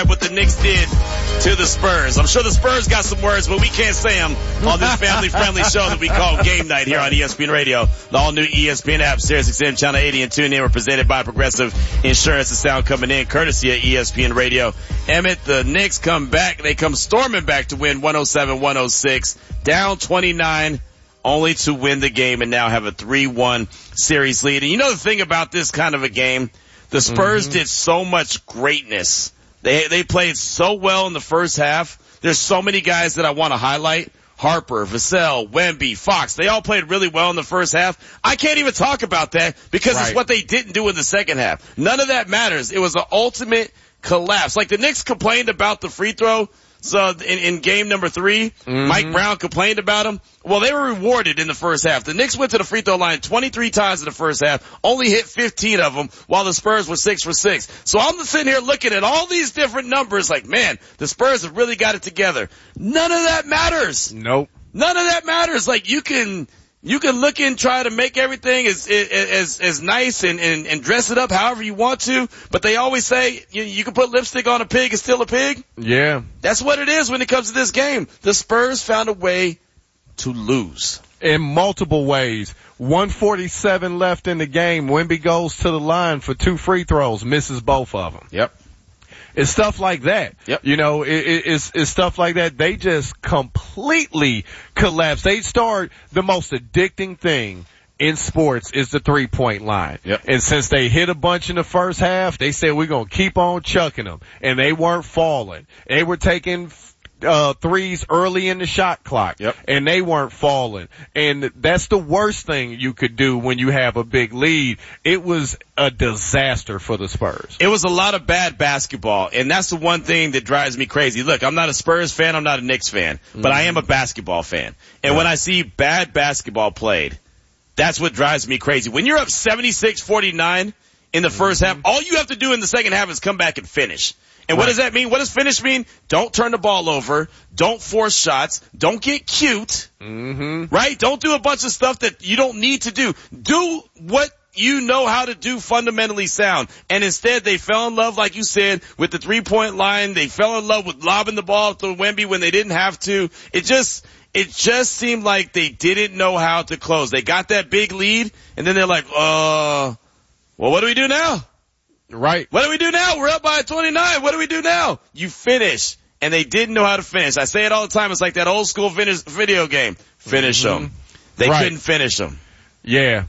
describe what the Knicks did to the Spurs. I'm sure the Spurs got some words, but we can't say them on this family-friendly show that we call Game Night here on ESPN Radio. The all-new ESPN app, SiriusXM Channel 80 and TuneIn were presented by Progressive Insurance. The sound coming in courtesy of ESPN Radio. Emmett, the Knicks come back. They come storming back to win 107-106, down 29, only to win the game and now have a 3-1 series lead. And you know the thing about this kind of a game? The Spurs did so much greatness. They played so well in the first half. There's so many guys that I want to highlight. Harper, Vassell, Wemby, Fox. They all played really well in the first half. I can't even talk about that because it's what they didn't do in the second half. None of that matters. It was an ultimate collapse. Like the Knicks complained about the free throw. So in game number 3, Mike Brown complained about him. Well, they were rewarded in the first half. The Knicks went to the free throw line 23 times in the first half, only hit 15 of them, while the Spurs were 6 for 6. So I'm sitting here looking at all these different numbers like, man, the Spurs have really got it together. None of that matters. Nope. None of that matters. Like you can look and try to make everything as nice and dress it up however you want to, but they always say you can put lipstick on a pig and still a pig. Yeah. That's what it is when it comes to this game. The Spurs found a way to lose. In multiple ways. 1:47 left in the game. Wemby goes to the line for 2 free throws, misses both of them. Yep. It's stuff like that. Yep. You know, it's stuff like that. They just completely collapse. They start the most addicting thing in sports is the 3-point line. Yep. And since they hit a bunch in the first half, they said we're going to keep on chucking them. And they weren't falling. They were taking threes early in the shot clock. Yep. And they weren't falling. And that's the worst thing you could do when you have a big lead. It was a disaster for the Spurs. It was a lot of bad basketball, and that's the one thing that drives me crazy. Look, I'm not a Spurs fan, I'm not a Knicks fan, but I am a basketball fan. And when I see bad basketball played, that's what drives me crazy. When you're up 76-49 in the first half, all you have to do in the second half is come back and finish. And what does that mean? What does finish mean? Don't turn the ball over. Don't force shots. Don't get cute. Right? Don't do a bunch of stuff that you don't need to do. Do what you know how to do fundamentally sound. And instead they fell in love, like you said, with the 3-point line. They fell in love with lobbing the ball to Wemby when they didn't have to. It just seemed like they didn't know how to close. They got that big lead and then they're like, well, what do we do now? Right. What do we do now? We're up by 29. What do we do now? You finish. And they didn't know how to finish. I say it all the time. It's like that old school video game. Finish them. They couldn't finish them. Yeah,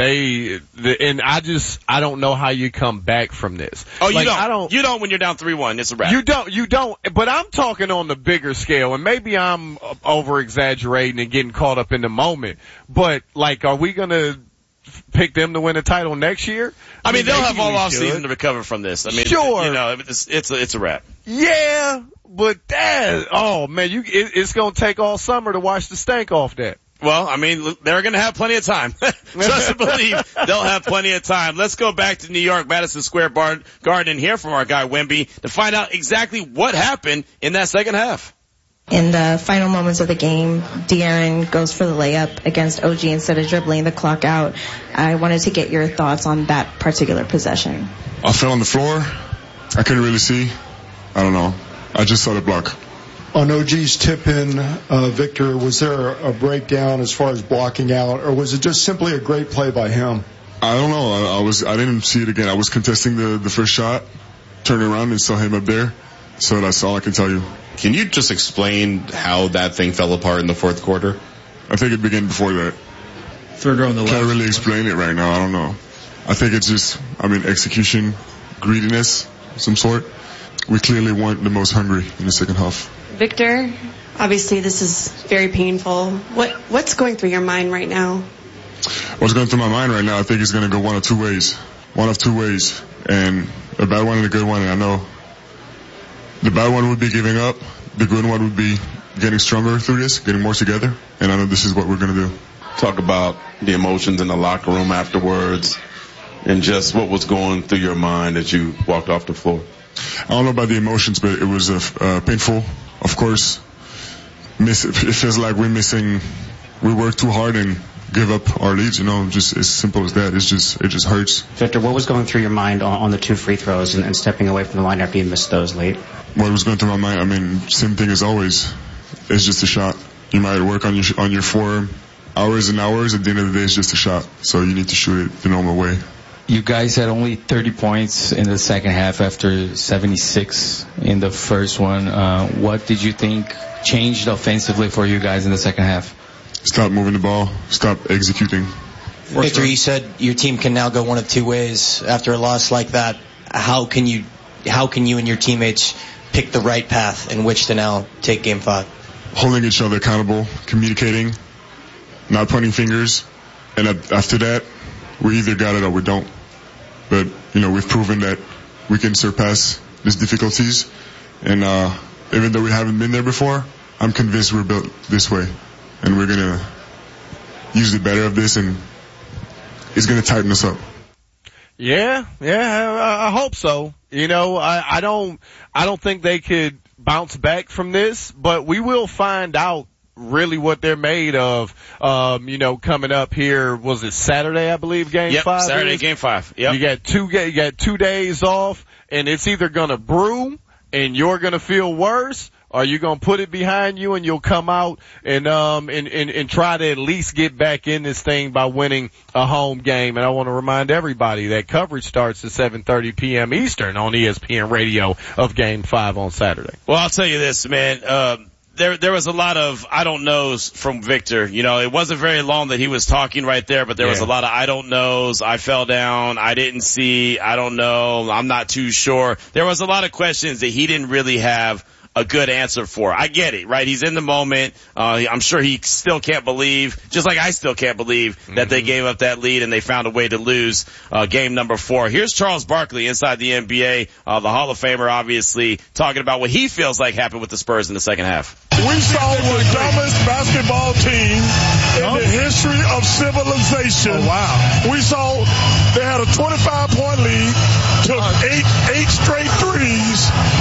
and I don't know how you come back from this. Oh, you don't. You don't when you're down 3-1. It's a wrap. You don't, but I'm talking on the bigger scale, and maybe I'm over exaggerating and getting caught up in the moment, but like, are we gonna pick them to win a title next year? I mean, they'll have all off season to recover from this. I mean, sure. You know, it's a wrap. Yeah, but oh man, it's gonna take all summer to wash the stank off that. Well, I mean, they're going to have plenty of time. Trust and believe they'll have plenty of time. Let's go back to New York, Madison Square Garden, and hear from our guy Wemby to find out exactly what happened in that second half. In the final moments of the game, De'Aaron goes for the layup against OG instead of dribbling the clock out. I wanted to get your thoughts on that particular possession. I fell on the floor. I couldn't really see. I don't know. I just saw the block. On OG's tip-in, Victor, was there a breakdown as far as blocking out, or was it just simply a great play by him? I don't know. I didn't see it again. I was contesting the first shot, turned around and saw him up there. So that's all I can tell you. Can you just explain how that thing fell apart in the fourth quarter? I think it began before that. Third row on the left. Can't really explain it right now. I don't know. I think it's just, execution, greediness of some sort. We clearly weren't the most hungry in the second half. Victor, obviously this is very painful. What's going through your mind right now? What's going through my mind right now, I think it's going to go one of two ways. And a bad one and a good one. And I know the bad one would be giving up. The good one would be getting stronger through this, getting more together. And I know this is what we're going to do. Talk about the emotions in the locker room afterwards and just what was going through your mind as you walked off the floor. I don't know about the emotions, but it was painful. Of course, it feels like we worked too hard and give up our leads, just as simple as that. It just hurts. Victor, what was going through your mind on the 2 free throws and stepping away from the line after you missed those late? What was going through my mind? Same thing as always. It's just a shot. You might work on your form hours and hours. At the end of the day, it's just a shot. So you need to shoot it the normal way. You guys had only 30 points in the second half after 76 in the first one. What did you think changed offensively for you guys in the second half? Stop moving the ball. Stop executing. Victor, you said your team can now go one of 2 ways after a loss like that. How can you and your teammates pick the right path in which to now take Game 5? Holding each other accountable, communicating, not pointing fingers, and after that, we either got it or we don't. But, we've proven that we can surpass these difficulties. And even though we haven't been there before, I'm convinced we're built this way. And we're going to use the better of this, and it's going to tighten us up. Yeah, I hope so. I don't think they could bounce back from this, but we will find out really what they're made of, coming up here. Was it Saturday, I believe, Game 5? Yep, Saturday, Game 5. Yep. You got 2 days off, and it's either gonna brew and you're gonna feel worse, or you're gonna put it behind you and you'll come out and try to at least get back in this thing by winning a home game. And I want to remind everybody that coverage starts at 7:30 p.m. Eastern on ESPN Radio of Game 5 on Saturday. Well, I'll tell you this, man. There was a lot of I don't knows from Victor. It wasn't very long that he was talking right there, but there was a lot of I don't knows. I fell down. I didn't see. I don't know. I'm not too sure. There was a lot of questions that he didn't really have a good answer for. I get it, right? He's in the moment. I'm sure he still can't believe, just like I still can't believe that they gave up that lead and they found a way to lose game number 4. Here's Charles Barkley inside the NBA, the Hall of Famer, obviously, talking about what he feels like happened with the Spurs in the second half. We saw the dumbest basketball team in the history of civilization. Oh, wow. We saw they had a 25-point lead, took eight straight threes.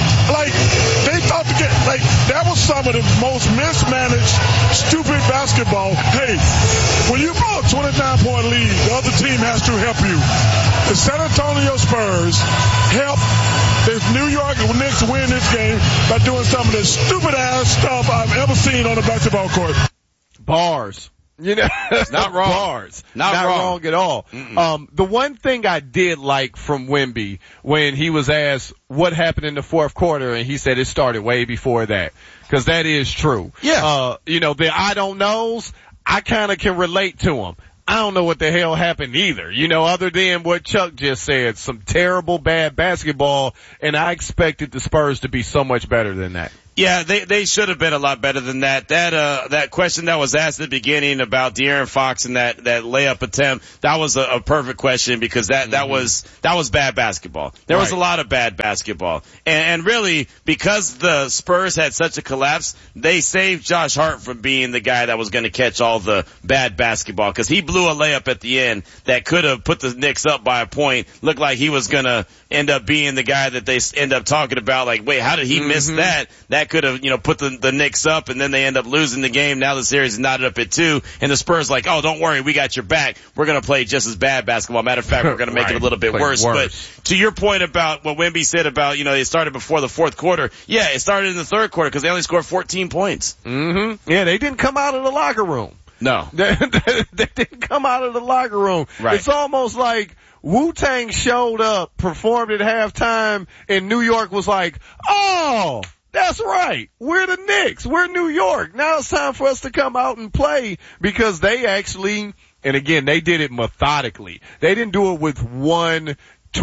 They thought that was some of the most mismanaged, stupid basketball. Hey, when you blow a 29-point lead, the other team has to help you. The San Antonio Spurs help the New York Knicks win this game by doing some of the stupid-ass stuff I've ever seen on a basketball court. Bars. Not wrong. Bars. Not wrong at all. The one thing I did like from Wemby when he was asked what happened in the fourth quarter, and he said it started way before that. Cause that is true. Yeah. The I don't knows, I kinda can relate to him. I don't know what the hell happened either, other than what Chuck just said, some terrible bad basketball, and I expected the Spurs to be so much better than that. Yeah, they should have been a lot better than that. That question that was asked at the beginning about De'Aaron Fox and that layup attempt, that was a perfect question because that was bad basketball. There was a lot of bad basketball. And really, because the Spurs had such a collapse, they saved Josh Hart from being the guy that was going to catch all the bad basketball because he blew a layup at the end that could have put the Knicks up by a point. Looked like he was going to end up being the guy that they end up talking about, like, wait, how did he miss that? That could have, put the Knicks up, and then they end up losing the game. Now the series is knotted up at 2, and the Spurs like, oh, don't worry, we got your back. We're going to play just as bad basketball. Matter of fact, we're going to make it a little bit worse. But to your point about what Wemby said about, they started before the fourth quarter. Yeah, it started in the third quarter because they only scored 14 points. Mm-hmm. Yeah, they didn't come out of the locker room. No. They didn't come out of the locker room. Right. It's almost like Wu-Tang showed up, performed at halftime, and New York was like, oh, that's right. We're the Knicks. We're New York. Now it's time for us to come out and play because they actually, and again, they did it methodically. They didn't do it with one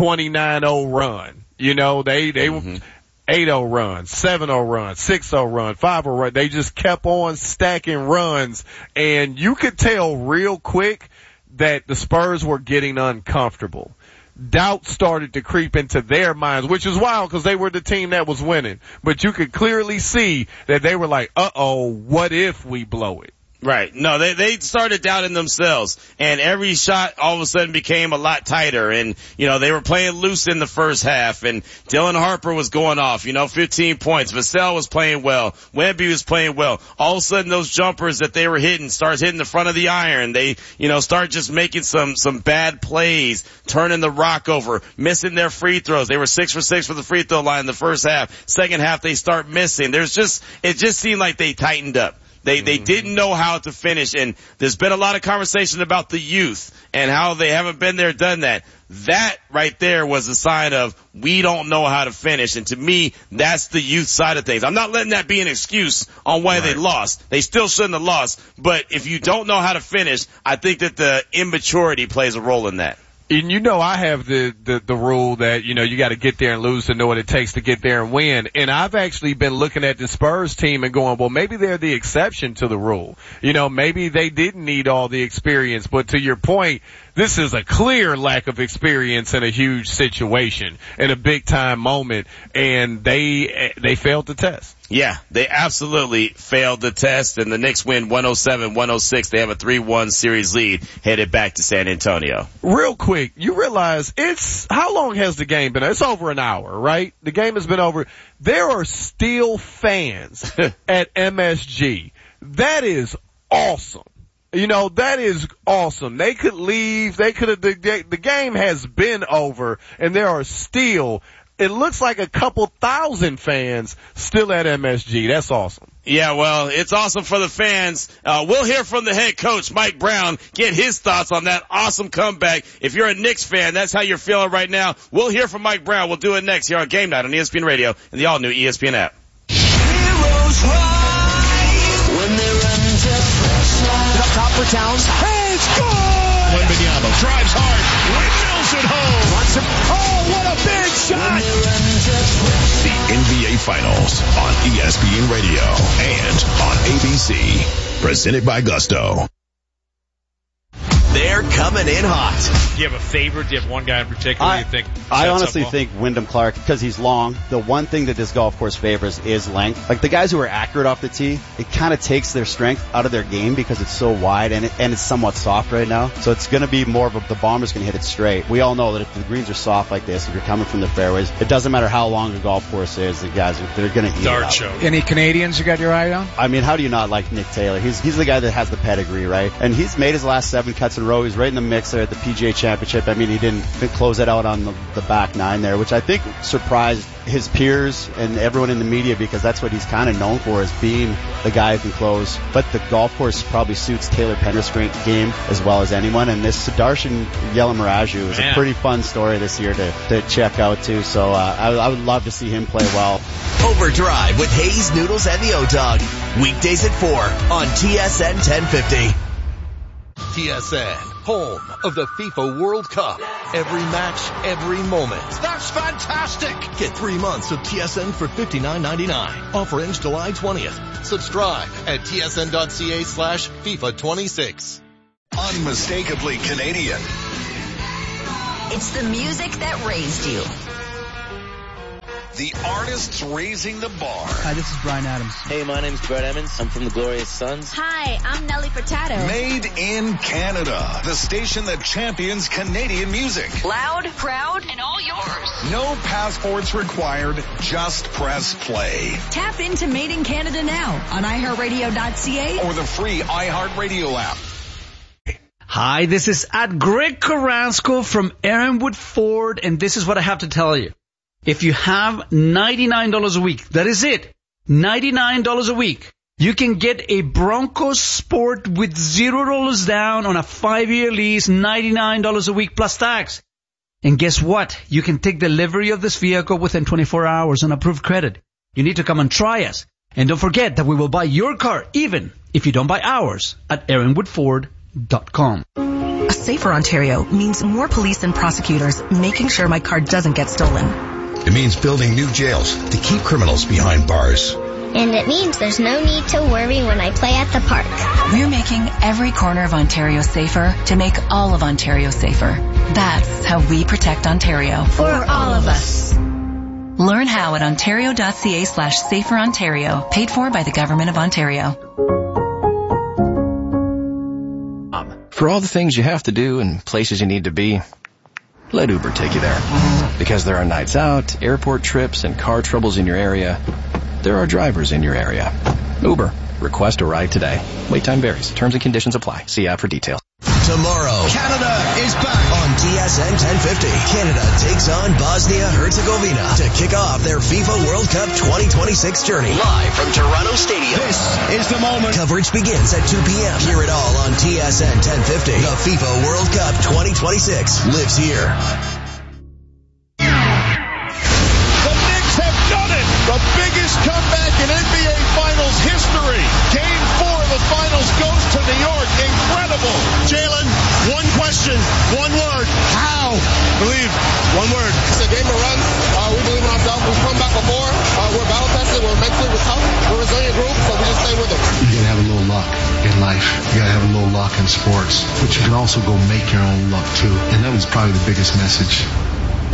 29-0 run. They 8-0 run, 7-0 run, 6-0 run, 5-0 run. They just kept on stacking runs, and you could tell real quick that the Spurs were getting uncomfortable. Doubt started to creep into their minds, which is wild because they were the team that was winning. But you could clearly see that they were like, uh-oh, what if we blow it? Right. No, they started doubting themselves, and every shot all of a sudden became a lot tighter, and, they were playing loose in the first half, and Dylan Harper was going off, 15 points. Vassell was playing well. Wemby was playing well. All of a sudden those jumpers that they were hitting starts hitting the front of the iron. They, start just making some bad plays, turning the rock over, missing their free throws. They were 6 for 6 for the free throw line in the first half. Second half they start missing. It just seemed like they tightened up. They didn't know how to finish, and there's been a lot of conversation about the youth and how they haven't been there, done that. That right there was a sign of we don't know how to finish, and to me, that's the youth side of things. I'm not letting that be an excuse on why they lost. They still shouldn't have lost, but if you don't know how to finish, I think that the immaturity plays a role in that. And I have the rule that, you got to get there and lose to know what it takes to get there and win. And I've actually been looking at the Spurs team and going, well, maybe they're the exception to the rule. Maybe they didn't need all the experience. But to your point, this is a clear lack of experience in a huge situation, in a big time moment. And they failed the test. Yeah, they absolutely failed the test, and the Knicks win 107-106. They have a 3-1 series lead headed back to San Antonio. Real quick, you realize how long has the game been? It's over an hour, right? The game has been over. There are still fans at MSG. That is awesome. That is awesome. They could leave. The game has been over, and there are still, it looks like a couple thousand fans still at MSG. That's awesome. Yeah, well, it's awesome for the fans. We'll hear from the head coach, Mike Brown, get his thoughts on that awesome comeback. If you're a Knicks fan, that's how you're feeling right now. We'll hear from Mike Brown. We'll do it next here on Game Night on ESPN Radio and the all-new ESPN app. Heroes rise when they're under pressure. Up top for Towns. Hey, score! Wembanyama drives hard. Windmills it home. Wants him. Oh, what a big shot! The NBA Finals on ESPN Radio and on ABC. Presented by Gusto. They're coming in hot. Do you have a favorite? Do you have one guy in particular you think? I honestly think Wyndham Clark, because he's long. The one thing that this golf course favors is length. Like the guys who are accurate off the tee, it kind of takes their strength out of their game because it's so wide and it's somewhat soft right now. So it's going to be more of the bomber's going to hit it straight. We all know that if the greens are soft like this, if you're coming from the fairways, it doesn't matter how long the golf course is. The guys, they're going to eat Dart it up. show. Any Canadians you got your eye on? I mean, how do you not like Nick Taylor? He's the guy that has the pedigree, right? And he's made his last 7 cuts in a row. He's right in the mix there at the PGA Championship. I mean, he didn't close it out on the back 9 there, which I think surprised his peers and everyone in the media because that's what he's kind of known for, is being the guy who can close. But the golf course probably suits Taylor Pendergrass' game as well as anyone. And this Sudarshan Yelamaraju is a pretty fun story this year to check out too. So I would love to see him play well. Overdrive with Hayes, Noodles, and the O-Dog. Weekdays at 4 on TSN 1050. TSN, home of the FIFA World Cup. Every match, every moment. That's fantastic! Get 3 months of TSN for $59.99. Offer ends July 20th. Subscribe at tsn.ca/FIFA26. Unmistakably Canadian. It's the music that raised you. The artists raising the bar. Hi, this is Bryan Adams. Hey, my name's Brett Emmons. I'm from the Glorious Sons. Hi, I'm Nelly Furtado. Made in Canada. The station that champions Canadian music. Loud, proud, and all yours. No passports required. Just press play. Tap into Made in Canada now on iHeartRadio.ca or the free iHeartRadio app. Hi, this is Greg Carrasco from Aaronwood Ford, and this is what I have to tell you. If you have $99 a week, that is it, $99 a week, you can get a Bronco Sport with $0 down on a 5-year lease, $99 a week plus tax. And guess what? You can take delivery of this vehicle within 24 hours on approved credit. You need to come and try us. And don't forget that we will buy your car even if you don't buy ours at aaronwoodford.com. A safer Ontario means more police and prosecutors making sure my car doesn't get stolen. It means building new jails to keep criminals behind bars. And it means there's no need to worry when I play at the park. We're making every corner of Ontario safer to make all of Ontario safer. That's how we protect Ontario. For all of us. Learn how at ontario.ca/saferontario. Paid for by the Government of Ontario. For all the things you have to do and places you need to be, let Uber take you there. Because there are nights out, airport trips, and car troubles in your area, there are drivers in your area. Uber. Request a ride today. Wait time varies. Terms and conditions apply. See app for details. Tomorrow, Canada is back on TSN 1050. Canada takes on Bosnia-Herzegovina to kick off their FIFA World Cup 2026 journey. Live from Toronto Stadium. This is the moment. Coverage begins at 2 p.m. Hear it all on TSN 1050. The FIFA World Cup 2026 lives here. The Knicks have done it. The biggest comeback in NBA Finals history. Game 4 of the Finals goes to New York. Incredible. Jalen, one question, one word. How? Believe. One word. It's a game of runs. We believe in ourselves. We've come back before. We're battle tested. We're mentally tough. We're a resilient group, so we just stay with it. You gotta have a little luck in life. You gotta have a little luck in sports. But you can also go make your own luck too. And that was probably the biggest message